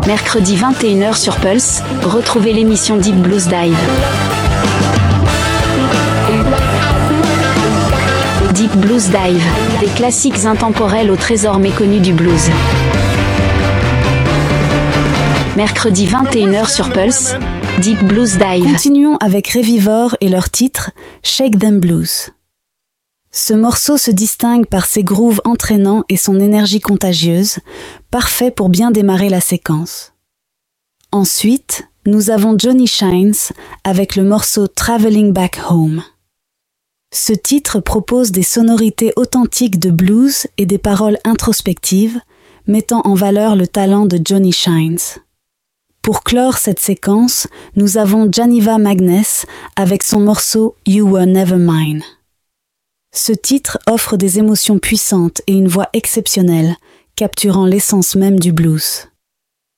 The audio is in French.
Mercredi 21h sur Pulse, retrouvez l'émission Deep Blues Dive. Deep Blues Dive, des classiques intemporels au trésor méconnu du blues. Mercredi 21h sur Pulse, Deep Blues Dive. Continuons avec Revivor et leur titre Shake Them Blues. Ce morceau se distingue par ses grooves entraînants et son énergie contagieuse, parfait pour bien démarrer la séquence. Ensuite, nous avons Johnny Shines avec le morceau Traveling Back Home. Ce titre propose des sonorités authentiques de blues et des paroles introspectives, mettant en valeur le talent de Johnny Shines. Pour clore cette séquence, nous avons Janiva Magness avec son morceau You Were Never Mine. Ce titre offre des émotions puissantes et une voix exceptionnelle, capturant l'essence même du blues.